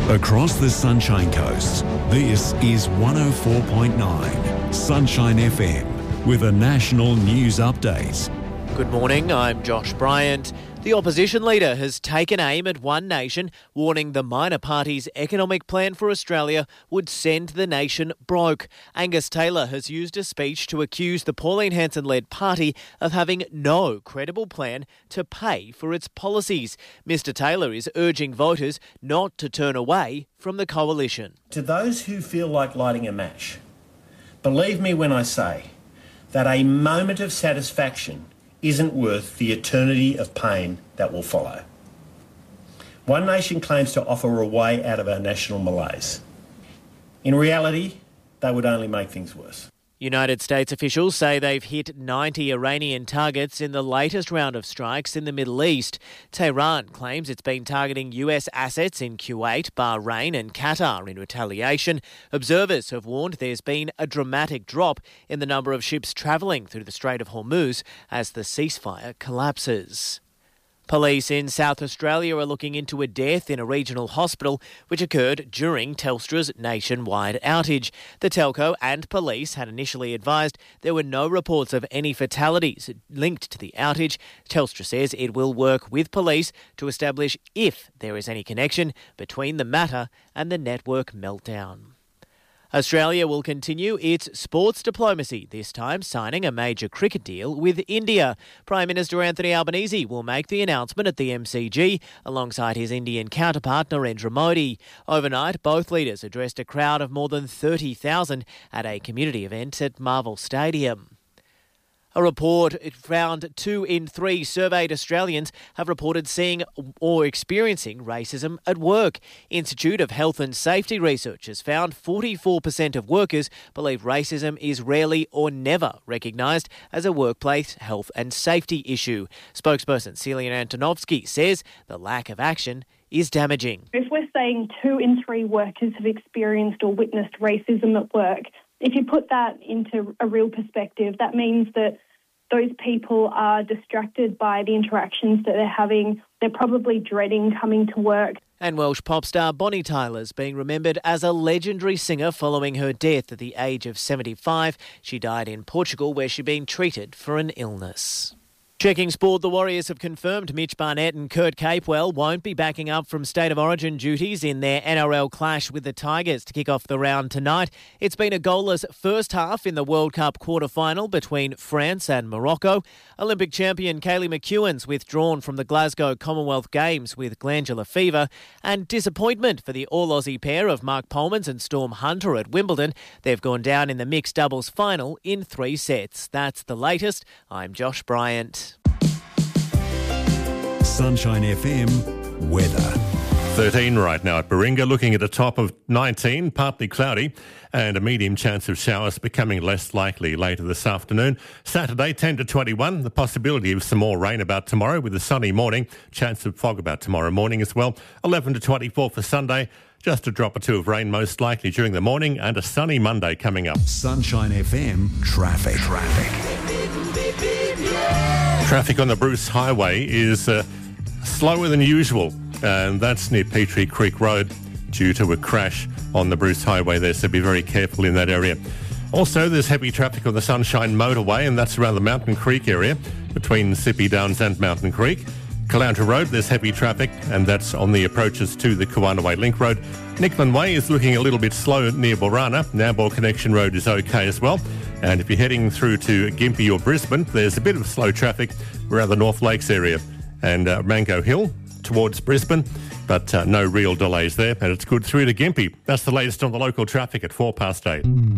Across the Sunshine Coast, this is 104.9 Sunshine FM with a national news update. Good morning, I'm Josh Bryant. The opposition leader has taken aim at One Nation, warning the minor party's economic plan for Australia would send the nation broke. Angus Taylor has used a speech to accuse the Pauline Hanson-led party of having no credible plan to pay for its policies. Mr Taylor is urging voters not to turn away from the coalition. To those who feel like lighting a match, believe me when I say that a moment of satisfaction isn't worth the eternity of pain that will follow. One Nation claims to offer a way out of our national malaise. In reality, they would only make things worse. United States officials say they've hit 90 Iranian targets in the latest round of strikes in the Middle East. Tehran claims it's been targeting US assets in Kuwait, Bahrain and Qatar in retaliation. Observers have warned there's been a dramatic drop in the number of ships travelling through the Strait of Hormuz as the ceasefire collapses. Police in South Australia are looking into a death in a regional hospital which occurred during Telstra's nationwide outage. The telco and police had initially advised there were no reports of any fatalities linked to the outage. Telstra says it will work with police to establish if there is any connection between the matter and the network meltdown. Australia will continue its sports diplomacy, this time signing a major cricket deal with India. Prime Minister Anthony Albanese will make the announcement at the MCG alongside his Indian counterpart Narendra Modi. Overnight, both leaders addressed a crowd of more than 30,000 at a community event at Marvel Stadium. A report found 2 in 3 surveyed Australians have reported seeing or experiencing racism at work. Institute of Health and Safety Research has found 44% of workers believe racism is rarely or never recognised as a workplace health and safety issue. Spokesperson Celia Antonovsky says the lack of action is damaging. If we're saying 2 in 3 workers have experienced or witnessed racism at work, if you put that into a real perspective, that means that those people are distracted by the interactions that they're having. They're probably dreading coming to work. And Welsh pop star Bonnie Tyler's being remembered as a legendary singer following her death at the age of 75. She died in Portugal where she'd been treated for an illness. Checking sport, the Warriors have confirmed Mitch Barnett and Kurt Capewell won't be backing up from State of Origin duties in their NRL clash with the Tigers to kick off the round tonight. It's been a goalless first half in the World Cup quarter-final between France and Morocco. Olympic champion Kaylee McEwen's withdrawn from the Glasgow Commonwealth Games with glandular fever. And disappointment for the All-Aussie pair of Mark Polmans and Storm Hunter at Wimbledon. They've gone down in the mixed doubles final in 3 sets. That's the latest. I'm Josh Bryant. Sunshine FM weather. 13 right now at Baringa, looking at a top of 19, partly cloudy, and a medium chance of showers becoming less likely later this afternoon. Saturday, 10 to 21, the possibility of some more rain about tomorrow with a sunny morning, chance of fog about tomorrow morning as well. 11 to 24 for Sunday, just a drop or 2 of rain most likely during the morning, and a sunny Monday coming up. Sunshine FM traffic. Traffic on the Bruce Highway is slower than usual, and that's near Petrie Creek Road due to a crash on the Bruce Highway there, so be very careful in that area. Also, there's heavy traffic on the Sunshine Motorway, and that's around the Mountain Creek area between Sippy Downs and Mountain Creek. Caloundra Road, there's heavy traffic, and that's on the approaches to the Kawanaway Link Road. Nickland Way is looking a little bit slow near Borana. Nowbor Connection Road is okay as well. And if you're heading through to Gympie or Brisbane, there's a bit of slow traffic around the North Lakes area and Mango Hill towards Brisbane, but no real delays there. And it's good through to Gympie. That's the latest on the local traffic at 8:04.